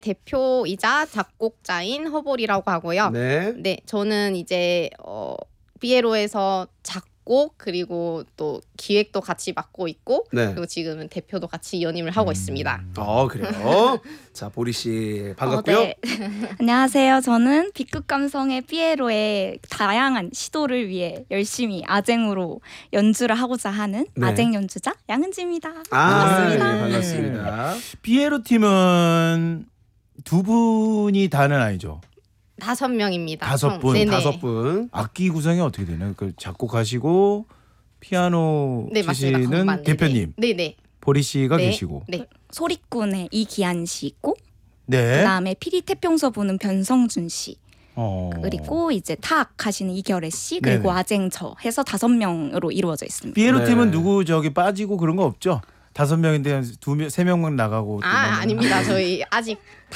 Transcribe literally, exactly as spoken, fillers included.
대표이자 작곡자인 허볼이라고 하고요. 네. 네, 저는 이제 어, 피에로에서 작곡 그리고 또 기획도 같이 맡고 있고 네. 그리고 지금은 대표도 같이 연임을 하고 있습니다. 어 그래요. 자 보리 씨 반갑고요. 어, 네. 안녕하세요. 저는 B급 감성의 피에로의 다양한 시도를 위해 열심히 아쟁으로 연주를 하고자 하는 네. 아쟁 연주자 양은지입니다. 아, 반갑습니다. 네, 반갑습니다. 피에로 팀은 두 분이 다는 아니죠. 다섯 명입니다. 다섯 총. 분, 네네. 다섯 분. 악기 구성이 어떻게 되나요? 그 작곡하시고 피아노 네, 맞습니다. 치시는 건반. 대표님 네네. 네. 보리 씨가 네. 계시고. 네. 소리꾼의 이기한 씨 있고 네. 그다음에 피리 태평서 부는 변성준 씨 어. 그리고 이제 타악 하시는 이결애 씨 그리고 네네. 아쟁 저 해서 다섯 명으로 이루어져 있습니다. 피에로 네. 팀은 누구 저기 빠지고 그런 거 없죠? 다섯 명인데 두 명, 세 명만 나가고. 또 아, 나머지- 아닙니다. 저희 아직